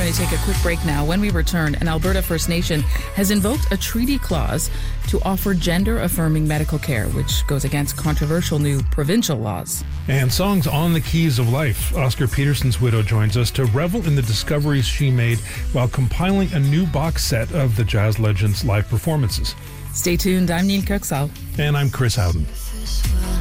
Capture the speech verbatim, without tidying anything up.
going to take a quick break now. When we return, an Alberta First Nation has invoked a treaty clause to offer gender-affirming medical care, which goes against controversial new provincial laws. And songs on the keys of life. Oscar Peterson's widow joins us to revel in the discoveries she made while compiling a new box set of the jazz legend's live performances. Stay tuned. I'm Neil Kirksall. And I'm Chris Howden.